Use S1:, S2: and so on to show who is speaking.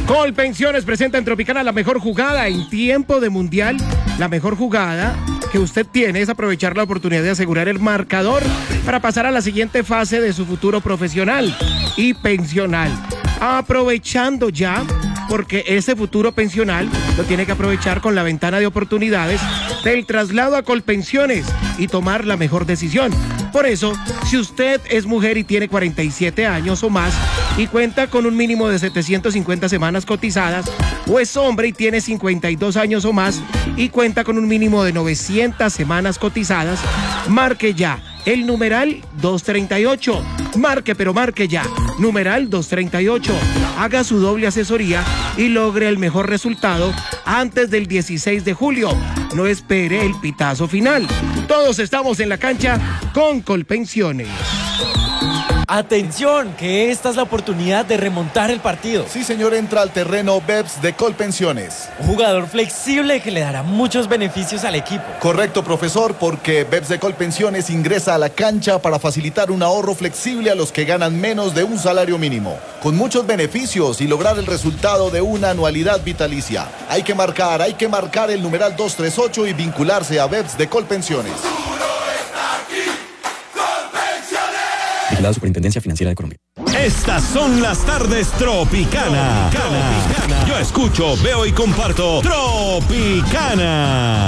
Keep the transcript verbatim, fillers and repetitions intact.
S1: Colpensiones presenta en Tropicana la mejor jugada en tiempo de mundial. La mejor jugada que usted tiene es aprovechar la oportunidad de asegurar el marcador para pasar a la siguiente fase de su futuro profesional y pensional. Aprovechando ya, porque ese futuro pensional lo tiene que aprovechar con la ventana de oportunidades del traslado a Colpensiones y tomar la mejor decisión. Por eso, si usted es mujer y tiene cuarenta y siete años o más y cuenta con un mínimo de setecientas cincuenta semanas cotizadas, o es hombre y tiene cincuenta y dos años o más y cuenta con un mínimo de novecientas semanas cotizadas, marque ya el numeral doscientos treinta y ocho. Marque, pero marque ya. Numeral doscientos treinta y ocho. Haga su doble asesoría y logre el mejor resultado antes del dieciséis de julio. No espere el pitazo final. Todos estamos en la cancha con Colpensiones.
S2: Atención, que esta es la oportunidad de remontar el partido.
S3: Sí, señor, entra al terreno Beps de Colpensiones.
S2: Un jugador flexible que le dará muchos beneficios al equipo.
S3: Correcto, profesor, porque Beps de Colpensiones ingresa a la cancha para facilitar un ahorro flexible a los que ganan menos de un salario mínimo, con muchos beneficios y lograr el resultado de una anualidad vitalicia. Hay que marcar, hay que marcar el numeral doscientos treinta y ocho y vincularse a Beps de Colpensiones.
S4: La Superintendencia Financiera de Colombia.
S5: Estas son las tardes Tropicana. Tropicana. Yo escucho, veo y comparto Tropicana.